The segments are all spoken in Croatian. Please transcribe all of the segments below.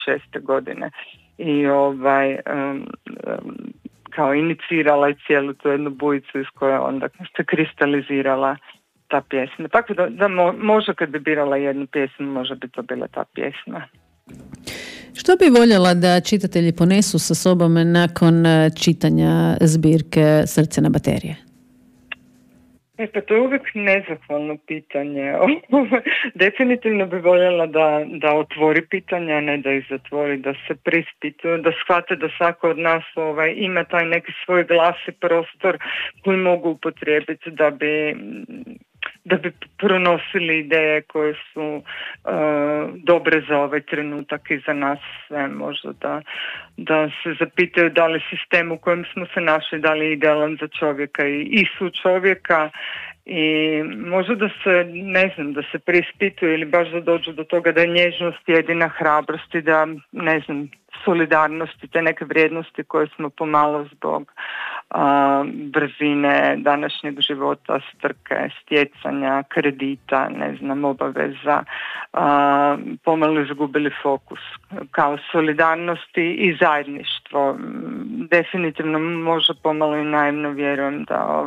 godine i kao inicirala je cijelu tu jednu bujicu iz koje onda se kristalizirala ta pjesma. Tako da možda kad bi birala jednu pjesmu, možda bi to bila ta pjesma. Što bi voljela da čitatelji ponesu sa sobom nakon čitanja zbirke Srce na baterije? Pa to je uvijek nezahvalno pitanje. Definitivno bi voljela da otvori pitanja, a ne da ih zatvori, da se prispituju, da shvate da svako od nas ima taj neki svoj glas i prostor koji mogu upotrijebiti da bi pronosili ideje koje su dobre za ovaj trenutak i za nas sve. Možda da se zapitaju da li sistem u kojem smo se našli, da li je idealan za čovjeka i su čovjeka, i možda da se preispituju ili baš da dođu do toga da je nježnost jedina hrabrost i da, solidarnosti, te neke vrijednosti koje smo pomalo zbog brzine današnjeg života, strke, stjecanja, kredita, obaveza, pomalo izgubili fokus. Kao solidarnosti i zajedništvo. Definitivno možda pomalo i naivno vjerujem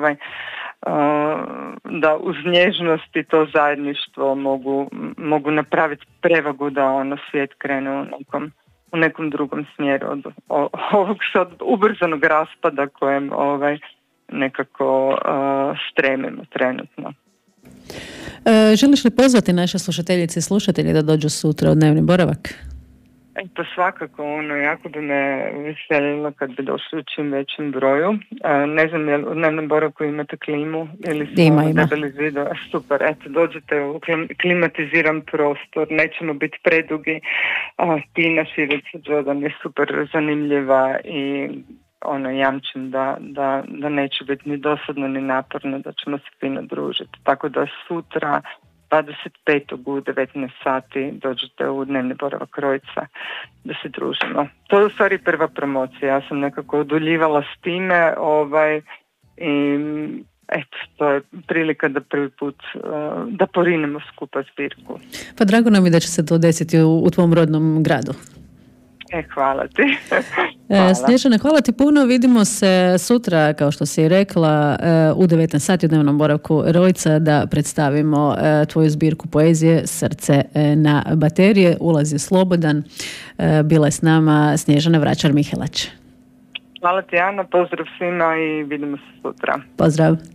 da uz nježnost i to zajedništvo mogu napraviti prevagu da svijet krene u nekom drugom smjeru od ovog sad ubrzanog raspada kojem nekako stremimo trenutno. Želiš li pozvati naše slušateljice i slušatelje da dođu sutra u dnevni boravak? Pa svakako, jako bi me veselilo kad bi došli u čim većem broju. Ne znam, jel u dnevnom boravku imate klimu ili smo debeli zido? Super, dođete u klimatiziran prostor, nećemo biti predugi. Tina Širica Đodan je super zanimljiva i jamčim da neće biti ni dosadno ni naporno, da ćemo se fino družiti. Tako da sutra 25. u 19 sati dođete u dnevni boravak Rojca da se družimo. To je u stvari prva promocija. Ja sam nekako oduljivala s time i to je prilika da prvi put da porinemo skupa zbirku. Pa drago nam je da će se to desiti u tvom rodnom gradu. Hvala ti. Hvala. Snježana, hvala ti puno. Vidimo se sutra, kao što si rekla, u 19 sati u dnevnom boravku Rojca da predstavimo tvoju zbirku poezije Srce na baterije. Ulaz je slobodan. Bila je s nama Snježana Vračar-Mihelać. Hvala ti, Ana. Pozdrav svima i vidimo se sutra. Pozdrav.